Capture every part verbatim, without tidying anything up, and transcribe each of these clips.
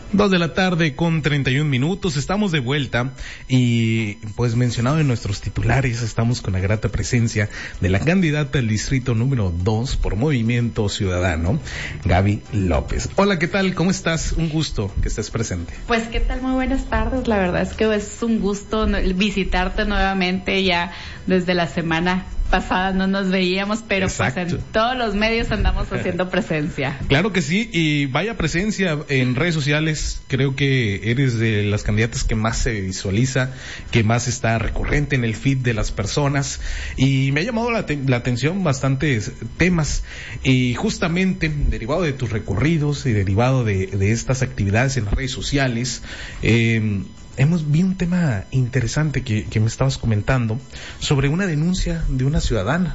Dos de la tarde con treinta y un minutos, estamos de vuelta y pues mencionado en nuestros titulares, estamos con la grata presencia de la candidata al distrito número dos por Movimiento Ciudadano, Gaby López. Hola, ¿qué tal? ¿Cómo estás? Un gusto que estés presente. Pues, ¿qué tal? Muy buenas tardes, la verdad es que es un gusto visitarte nuevamente, ya desde la semana pasada no nos veíamos, pero Exacto. pues en todos los medios andamos haciendo presencia. Claro que sí, y vaya presencia en redes sociales, creo que eres de las candidatas que más se visualiza, que más está recurrente en el feed de las personas, y me ha llamado la, te- la atención bastantes temas, y justamente derivado de tus recorridos y derivado de, de estas actividades en las redes sociales, eh, hemos vi un tema interesante que, que me estabas comentando sobre una denuncia de una ciudadana.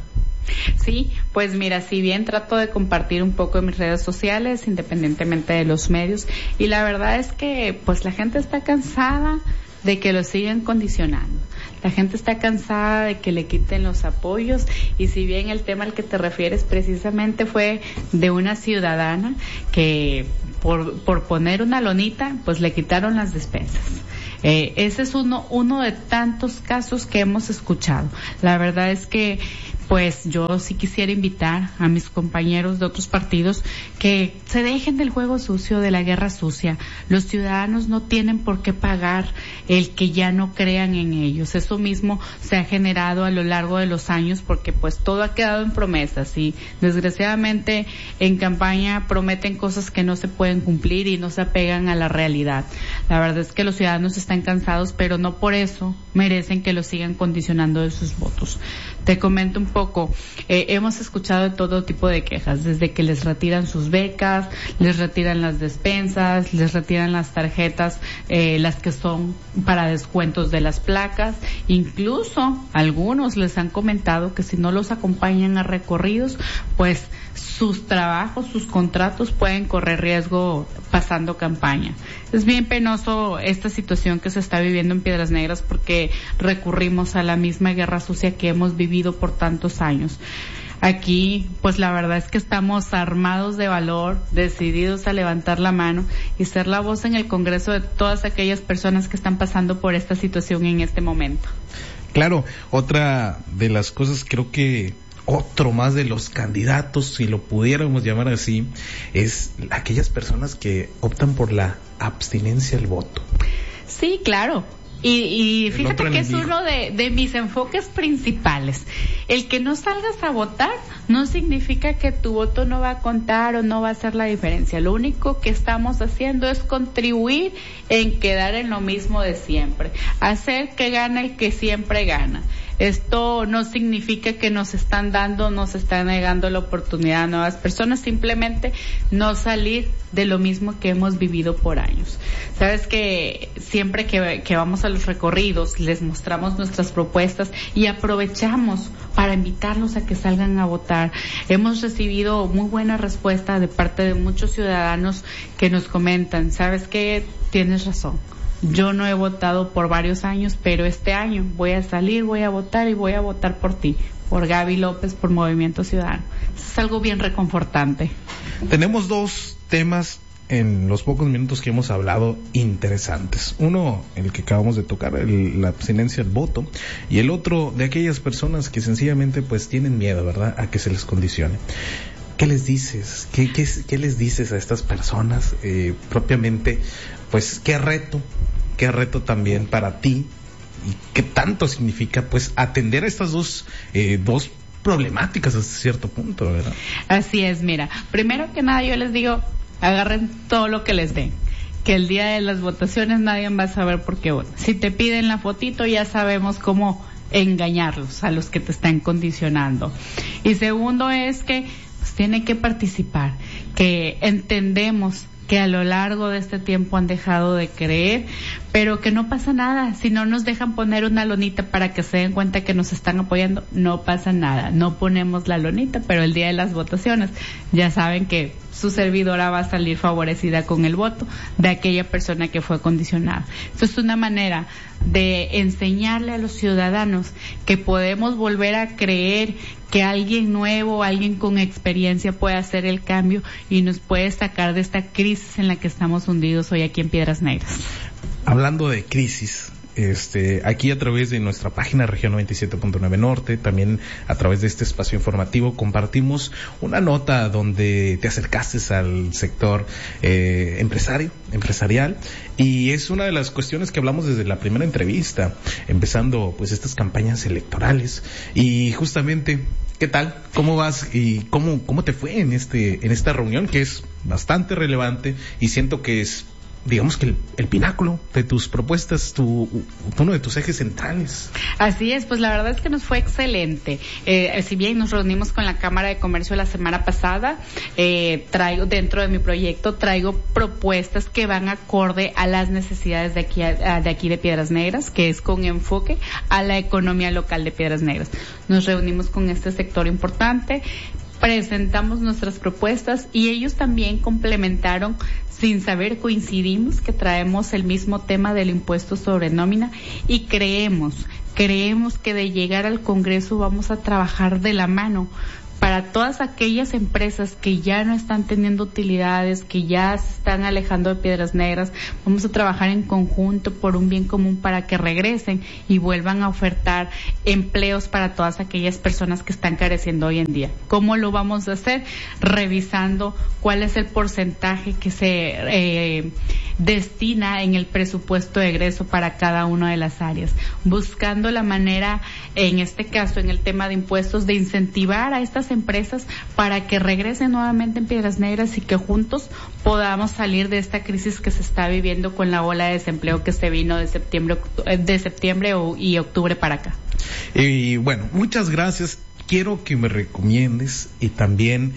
Sí, pues mira, si bien trato de compartir un poco en mis redes sociales, independientemente de los medios, y la verdad es que pues la gente está cansada de que lo sigan condicionando. La gente está cansada de que le quiten los apoyos, y si bien el tema al que te refieres precisamente fue de una ciudadana que por, por poner una lonita, pues le quitaron las despensas. Eh, ese es uno, uno de tantos casos que hemos escuchado. La verdad es que pues yo sí quisiera invitar a mis compañeros de otros partidos que se dejen del juego sucio, de la guerra sucia. Los ciudadanos no tienen por qué pagar el que ya no crean en ellos. Eso mismo se ha generado a lo largo de los años, porque pues todo ha quedado en promesas, y desgraciadamente en campaña prometen cosas que no se pueden cumplir y no se apegan a la realidad. La verdad es que los ciudadanos están cansados, pero no por eso merecen que los sigan condicionando de sus votos. Te comento un poco, eh, hemos escuchado de todo tipo de quejas, desde que les retiran sus becas, les retiran las despensas, les retiran las tarjetas, eh, las que son para descuentos de las placas, incluso algunos les han comentado que si no los acompañan a recorridos, pues sus trabajos, sus contratos pueden correr riesgo pasando campaña. Es bien penoso esta situación que se está viviendo en Piedras Negras, porque recurrimos a la misma guerra sucia que hemos vivido por tantos años. Aquí, pues la verdad es que estamos armados de valor, decididos a levantar la mano y ser la voz en el Congreso de todas aquellas personas que están pasando por esta situación en este momento. Claro, otra de las cosas, creo que otro más de los candidatos, si lo pudiéramos llamar así, es aquellas personas que optan por la abstinencia al voto. Sí, claro. Y, y fíjate que es uno de, de mis enfoques principales. El que no salgas a votar no significa que tu voto no va a contar o no va a hacer la diferencia. Lo único que estamos haciendo es contribuir en quedar en lo mismo de siempre, hacer que gane el que siempre gana. Esto no significa que nos están dando, nos están negando la oportunidad a nuevas personas, simplemente no salir de lo mismo que hemos vivido por años. Sabes que siempre que, que vamos a los recorridos les mostramos nuestras propuestas y aprovechamos para invitarlos a que salgan a votar. Hemos recibido muy buena respuesta de parte de muchos ciudadanos que nos comentan, ¿sabes qué? Tienes razón. Yo no he votado por varios años, pero este año voy a salir, voy a votar y voy a votar por ti, por Gaby López, por Movimiento Ciudadano. Eso es algo bien reconfortante. Tenemos dos temas en los pocos minutos que hemos hablado interesantes. Uno, el que acabamos de tocar, el, la abstinencia al voto, y el otro de aquellas personas que sencillamente pues tienen miedo, ¿verdad?, a que se les condicione. ¿Qué les dices? ¿Qué, qué, qué les dices a estas personas? Eh, propiamente, pues, ¿qué reto? ¿Qué reto también para ti? ¿Y qué tanto significa, pues, atender a estas dos, eh, dos problemáticas hasta cierto punto, ¿verdad? Así es, mira, primero que nada yo les digo, agarren todo lo que les den. Que el día de las votaciones nadie va a saber por qué votan. Si te piden la fotito, ya sabemos cómo engañarlos a los que te están condicionando. Y segundo es que pues tiene que participar, que entendemos que a lo largo de este tiempo han dejado de creer, pero que no pasa nada. Si no nos dejan poner una lonita para que se den cuenta que nos están apoyando, no pasa nada. No ponemos la lonita, pero el día de las votaciones ya saben que su servidora va a salir favorecida con el voto de aquella persona que fue condicionada. Esto es una manera de enseñarle a los ciudadanos que podemos volver a creer que alguien nuevo, alguien con experiencia puede hacer el cambio y nos puede sacar de esta crisis en la que estamos hundidos hoy aquí en Piedras Negras. Hablando de crisis, Este, aquí a través de nuestra página Región noventa y siete punto nueve Norte, también a través de este espacio informativo, compartimos una nota donde te acercaste al sector eh, empresario, empresarial, y es una de las cuestiones que hablamos desde la primera entrevista, empezando pues estas campañas electorales, y justamente, ¿qué tal? ¿Cómo vas y cómo, cómo te fue en este, en esta reunión que es bastante relevante y siento que es, digamos que el, el pináculo de tus propuestas, tu, uno de tus ejes centrales? Así es, pues la verdad es que nos fue excelente. Eh, si bien nos reunimos con la Cámara de Comercio la semana pasada, eh, traigo dentro de mi proyecto, traigo propuestas que van acorde a las necesidades de aquí, a, de aquí de Piedras Negras, que es con enfoque a la economía local de Piedras Negras. Nos reunimos con este sector importante, presentamos nuestras propuestas y ellos también complementaron. Sin saber, coincidimos que traemos el mismo tema del impuesto sobre nómina y creemos, creemos que de llegar al Congreso vamos a trabajar de la mano para todas aquellas empresas que ya no están teniendo utilidades, que ya se están alejando de Piedras Negras. Vamos a trabajar en conjunto por un bien común para que regresen y vuelvan a ofertar empleos para todas aquellas personas que están careciendo hoy en día. ¿Cómo lo vamos a hacer? Revisando cuál es el porcentaje que se eh, destina en el presupuesto de egreso para cada una de las áreas, buscando la manera, en este caso, en el tema de impuestos, de incentivar a estas empresas para que regresen nuevamente en Piedras Negras y que juntos podamos salir de esta crisis que se está viviendo con la ola de desempleo que se vino de septiembre, de septiembre y octubre para acá. Y bueno, muchas gracias. Quiero que me recomiendes y también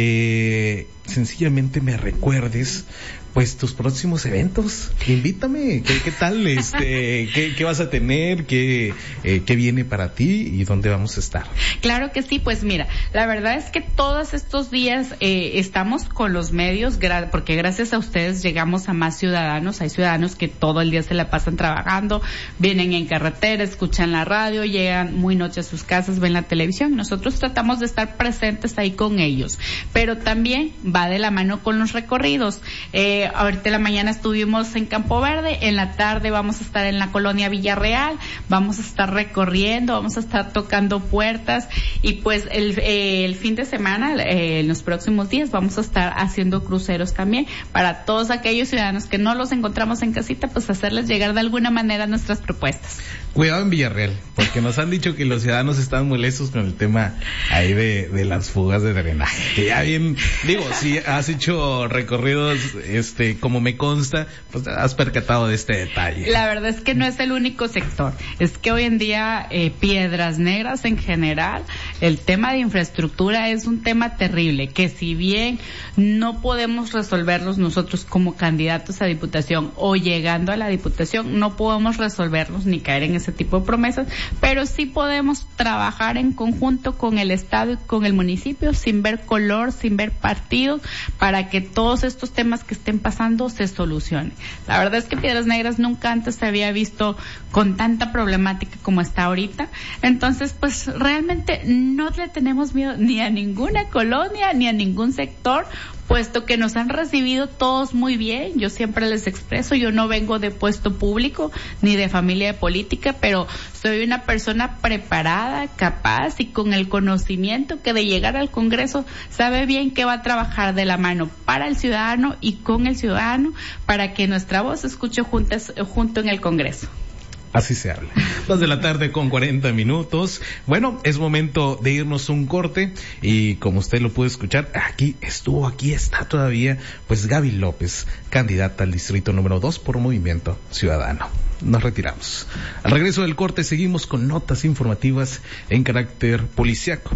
que sencillamente me recuerdes pues tus próximos eventos. Invítame, ¿qué, qué tal? Este, ¿qué, qué vas a tener? ¿Qué, eh, qué viene para ti y dónde vamos a estar? Claro que sí, pues mira, la verdad es que todos estos días eh, estamos con los medios, gra- porque gracias a ustedes llegamos a más ciudadanos. Hay ciudadanos que todo el día se la pasan trabajando, vienen en carretera, escuchan la radio, llegan muy noche a sus casas, ven la televisión. Nosotros tratamos de estar presentes ahí con ellos, pero también va de la mano con los recorridos. Eh, ahorita en la mañana estuvimos en Campo Verde, en la tarde vamos a estar en la colonia Villarreal, vamos a estar recorriendo, vamos a estar tocando puertas y pues el, eh, el fin de semana, eh, en los próximos días vamos a estar haciendo cruceros también para todos aquellos ciudadanos que no los encontramos en casita, pues hacerles llegar de alguna manera nuestras propuestas. Cuidado en Villarreal, porque nos han dicho que los ciudadanos están molestos con el tema ahí de, de las fugas de drenaje. Que ya bien, digo, si has hecho recorridos, este, como me consta, pues has percatado de este detalle. La verdad es que no es el único sector. Es que hoy en día, eh, Piedras Negras en general, el tema de infraestructura es un tema terrible, que si bien no podemos resolverlos nosotros como candidatos a diputación o llegando a la diputación, no podemos resolverlos ni caer en ese tipo de promesas, pero sí podemos trabajar en conjunto con el Estado y con el municipio sin ver color, sin ver partidos, para que todos estos temas que estén pasando se solucionen. La verdad es que Piedras Negras nunca antes se había visto con tanta problemática como está ahorita, entonces pues realmente no le tenemos miedo ni a ninguna colonia ni a ningún sector, puesto que nos han recibido todos muy bien. Yo siempre les expreso, yo no vengo de puesto público ni de familia de política, pero soy una persona preparada, capaz y con el conocimiento que de llegar al Congreso sabe bien que va a trabajar de la mano para el ciudadano y con el ciudadano para que nuestra voz se escuche juntas, junto en el Congreso. Así se habla. Dos de la tarde con cuarenta minutos. Bueno, es momento de irnos un corte y como usted lo pudo escuchar, aquí estuvo, aquí está todavía, pues Gaby López, candidata al distrito número dos por Movimiento Ciudadano. Nos retiramos. Al regreso del corte seguimos con notas informativas en carácter policiaco.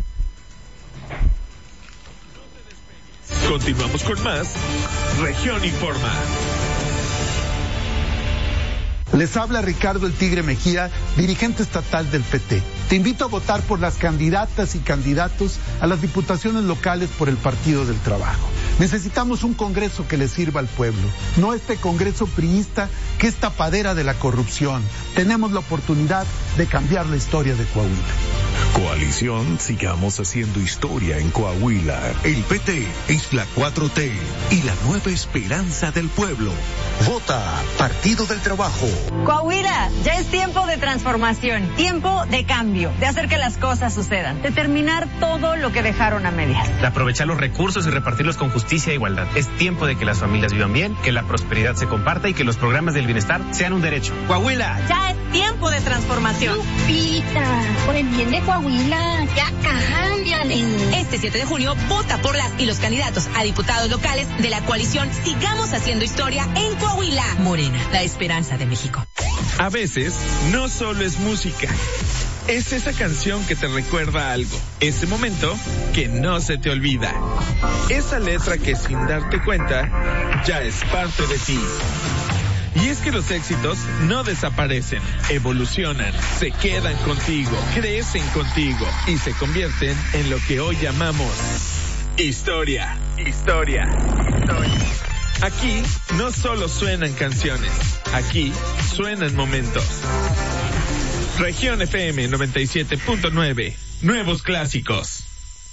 Continuamos con más Región Informa. Les habla Ricardo El Tigre Mejía, dirigente estatal del P T. Te invito a votar por las candidatas y candidatos a las diputaciones locales por el Partido del Trabajo. Necesitamos un Congreso que le sirva al pueblo, no este Congreso priista que es tapadera de la corrupción. Tenemos la oportunidad de cambiar la historia de Coahuila. Coalición Sigamos Haciendo Historia en Coahuila. El P T es la cuatro T y la nueva esperanza del pueblo. Vota Partido del Trabajo. Coahuila, ya es tiempo de transformación, tiempo de cambio, de hacer que las cosas sucedan, de terminar todo lo que dejaron a medias. De aprovechar los recursos y repartirlos con justicia e igualdad. Es tiempo de que las familias vivan bien, que la prosperidad se comparta y que los programas del bienestar sean un derecho. Coahuila. Ya es tiempo de transformación. Lupita, por el bien de Coahuila, ya cámbiale. Este siete de junio, vota por las y los candidatos a diputados locales de la coalición Sigamos Haciendo Historia en Coahuila. Morena, la esperanza de México. A veces, no solo es música. Es esa canción que te recuerda algo. Ese momento que no se te olvida. Esa letra que sin darte cuenta, ya es parte de ti. Y es que los éxitos no desaparecen, evolucionan, se quedan contigo, crecen contigo y se convierten en lo que hoy llamamos historia, historia, historia. Aquí no solo suenan canciones, aquí suenan momentos. Región F M noventa y siete punto nueve, nuevos clásicos.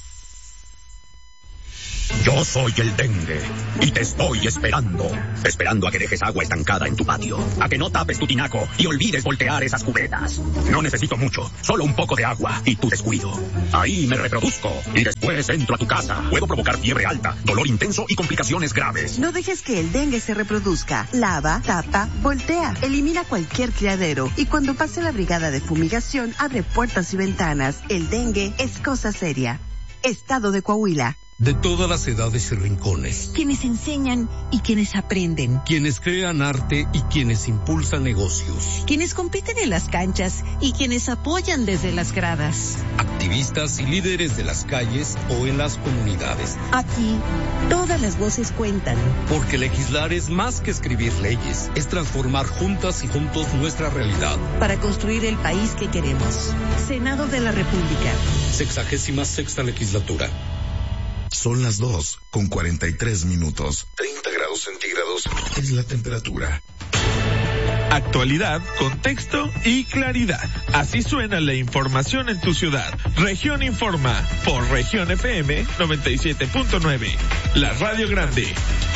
Yo soy el dengue y te estoy esperando. Esperando a que dejes agua estancada en tu patio, a que no tapes tu tinaco y olvides voltear esas cubetas. No necesito mucho, solo un poco de agua y tu descuido. Ahí me reproduzco y después entro a tu casa. Puedo provocar fiebre alta, dolor intenso y complicaciones graves. No dejes que el dengue se reproduzca. Lava, tapa, voltea. Elimina cualquier criadero y cuando pase la brigada de fumigación, abre puertas y ventanas. El dengue es cosa seria. Estado de Coahuila. De todas las edades y rincones. Quienes enseñan y quienes aprenden. Quienes crean arte y quienes impulsan negocios. Quienes compiten en las canchas y quienes apoyan desde las gradas. Activistas y líderes de las calles o en las comunidades. Aquí, todas las voces cuentan. Porque legislar es más que escribir leyes. Es transformar juntas y juntos nuestra realidad. Para construir el país que queremos. Senado de la República. Sexagésima sexta legislatura. Son las dos con cuarenta y tres minutos. treinta grados centígrados es la temperatura. Actualidad, contexto y claridad. Así suena la información en tu ciudad. Región Informa por Región F M noventa y siete punto nueve. La Radio Grande.